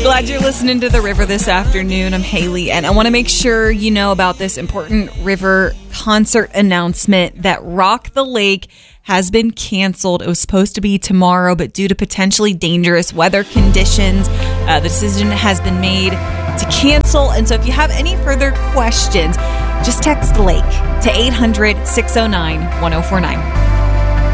Glad you're listening to The River this afternoon. I'm Haley, and I want to make sure you know about this important River concert announcement that Rock the Lake has been canceled. It was supposed to be tomorrow, but due to potentially dangerous weather conditions, the decision has been made to cancel. And so if you have any further questions, just text Lake to 800-609-1049.